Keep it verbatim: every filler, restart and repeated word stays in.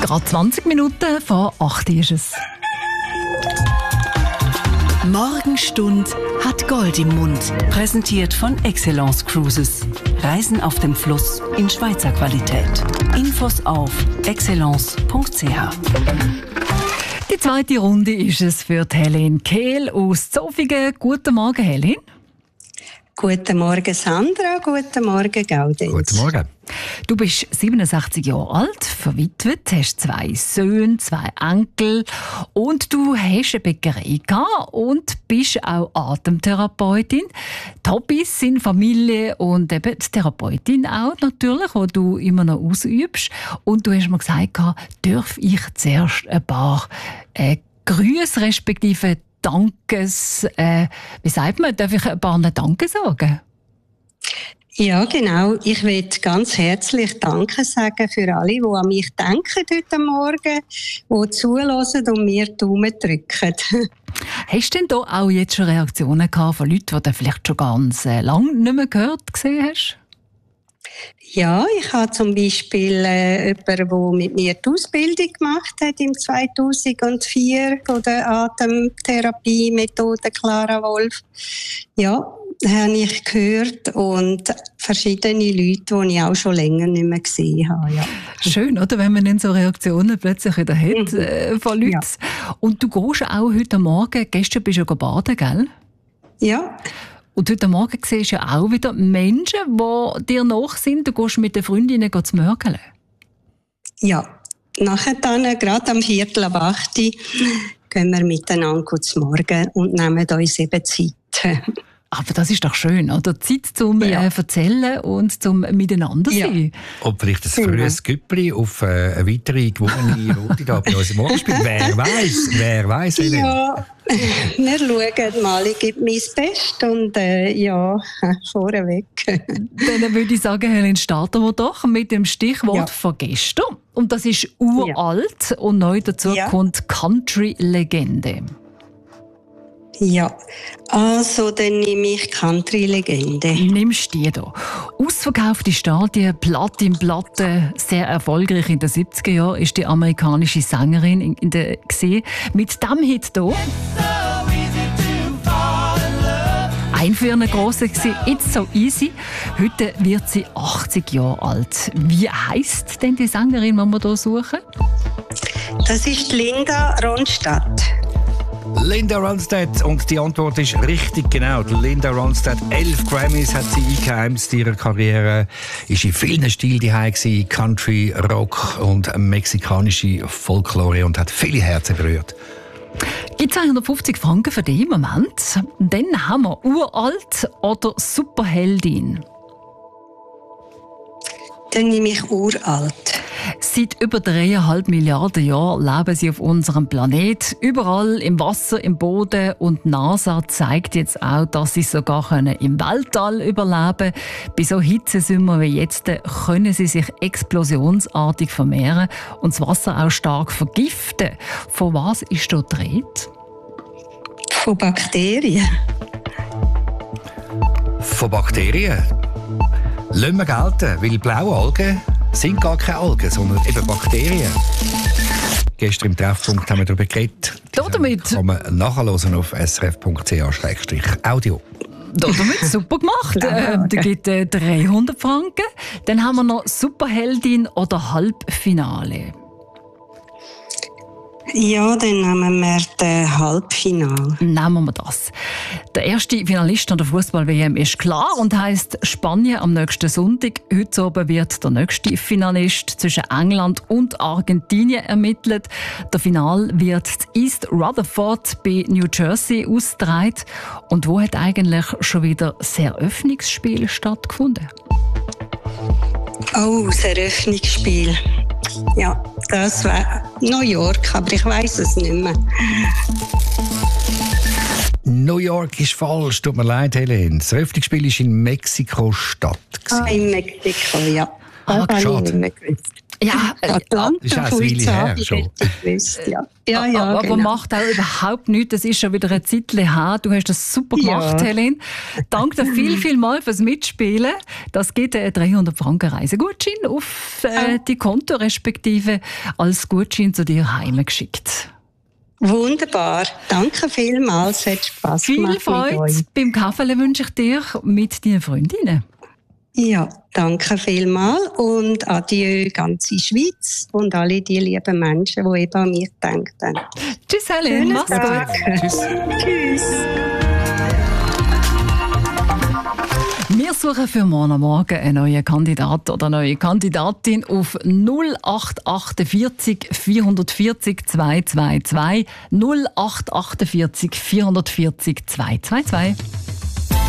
Gerade zwanzig Minuten vor acht ist es. Morgenstund hat Gold im Mund. Präsentiert von Excellence Cruises. Reisen auf dem Fluss in Schweizer Qualität. Infos auf excellence punkt c h. Die zweite Runde ist es für Helene Kehl aus Zofingen. Guten Morgen, Helene. Guten Morgen, Sandra. Guten Morgen, Gaudenz. Guten Morgen. Du bist siebenundsechzig Jahre alt, verwitwet, hast zwei Söhne, zwei Enkel und du hast eine Bäckerei gehabt und bist auch Atemtherapeutin. Die Hobbys sind Familie und eben die Therapeutin auch natürlich, die du immer noch ausübst. Und du hast mir gesagt, darf ich zuerst ein paar äh, Grüße respektive Dankes, äh, wie sagt man, darf ich ein paar Danke sagen? Ja, genau. Ich will ganz herzlich Danke sagen für alle, die an mich denken heute Morgen, die zuhören und mir die Daumen drücken. Hast du denn da auch jetzt schon Reaktionen gehabt von Leuten, die du vielleicht schon ganz äh, lange nicht mehr gehört gesehen hast? Ja, ich habe zum Beispiel äh, jemanden, der mit mir die Ausbildung gemacht hat im zweitausendvier von der Atemtherapie-Methode Clara Wolf. Ja, habe ich gehört und verschiedene Leute, die ich auch schon länger nicht mehr gesehen habe. Ja. Schön, oder? Wenn man dann so Reaktionen plötzlich wieder hat Mhm. äh, von Leuten. Ja. Und du gehst auch heute Morgen, gestern bist du ja baden, gell? Ja. Und heute Morgen siehst du ja auch wieder Menschen, die dir nach sind. Du gehst mit den Freundinnen zu mörgeln. Ja, nachher dann, gerade am Viertel ab acht, gehen wir miteinander zu Morgen und nehmen uns eben Zeit. Aber das ist doch schön, oder? Zeit zum Ja. äh, Erzählen und zum Miteinander sein. Ja. Und vielleicht ein frühes Güppli auf äh, eine weitere gewonnene Runde da bei unserem Morgenspiel. Wer weiß, wer weiß, Helene. Ja, wir schauen mal. Ich gebe mein Bestes und äh, ja, vorweg. Dann würde ich sagen, Helene, starten wir doch mit dem Stichwort Ja. von gestern. Und das ist uralt ja. und neu dazu Ja. kommt Country-Legende. Ja, also dann nehme ich Country-Legende. Nimmst du die hier. Ausverkaufte Stadien, Platin-Platte, sehr erfolgreich in den siebziger Jahren ist die amerikanische Sängerin in, in der gesehen. Mit diesem Hit hier. Ein für eine grosse war «It's so easy». Heute wird sie achtzig Jahre alt. Wie heisst denn die Sängerin, die wir hier suchen? Das ist Linda Ronstadt. Linda Ronstadt. Und die Antwort ist richtig genau. Linda Ronstadt, elf Grammys hat sie eingeheimst in ihrer Karriere. Ist in vielen Stilen daheim gewesen, Country, Rock und mexikanische Folklore und hat viele Herzen berührt. Gibt zweihundertfünfzig Franken für den Moment. Dann haben wir uralt oder Superheldin. Dann nehme ich uralt. Seit über dreieinhalb Milliarden Jahren leben sie auf unserem Planet. Überall im Wasser, im Boden. Und NASA zeigt jetzt auch, dass sie sogar können im Weltall überleben können. Bei so Hitzesommer wie jetzt können sie sich explosionsartig vermehren und das Wasser auch stark vergiften. Von was ist dort die Rede? Von Bakterien. Von Bakterien? Lassen wir gelten, weil blaue Algen sind gar keine Algen, sondern eben Bakterien. Gestern im Treffpunkt haben wir darüber geredet. Damit kann man nachhören auf s r f punkt c h audio. Damit super gemacht. äh, da gibt es äh, dreihundert Franken. Dann haben wir noch Superheldin oder Halbfinale. Ja, dann nehmen wir das Halbfinale. Nehmen wir das. Der erste Finalist an der Fußball-W M ist klar und heisst Spanien am nächsten Sonntag. Heute Abend wird der nächste Finalist zwischen England und Argentinien ermittelt. Der Final wird in East Rutherford bei New Jersey ausgetragen. Und wo hat eigentlich schon wieder das Eröffnungsspiel stattgefunden? Oh, das Eröffnungsspiel. Ja, das war New York, aber ich weiss es nicht mehr. New York ist falsch, tut mir leid, Helene. Das Eröffnungsspiel war in Mexiko-Stadt. Ah, in Mexiko, ja. Ah, Das habe ich schade. nicht mehr gewusst. Ja, Atlanta, ist auch eine Weile her schon. Ja, ja, ja, aber genau. macht auch überhaupt nichts. Das ist schon wieder ein Zeitchen her. Du hast das super gemacht, Ja. Helen. Danke dir viel, viel mal fürs Mitspielen. Das gibt einen dreihundert Franken Reisegutschein auf äh, die Konto, respektive als Gutschein zu dir heimgeschickt. Wunderbar. Danke vielmals. Es hat Spass Viel gemacht mit Freude euch. beim Kaffee wünsche ich dir mit deinen Freundinnen. Ja, danke vielmals und adieu ganze Schweiz und alle die lieben Menschen, die eben an mich gedacht haben. Tschüss, Helen. Schönen Mach's Tag. gut. Tschüss. Tschüss. Wir suchen für morgen Morgen einen neuen Kandidat oder eine neue Kandidatin auf null acht achtundvierzig vierhundertvierzig zweihundertzweiundzwanzig null acht achtundvierzig vierhundertvierzig zweihundertzweiundzwanzig.